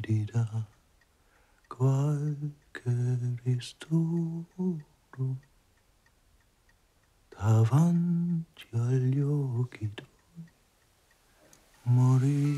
dirà qualche ristoro davanti agli occhi tuoi morì.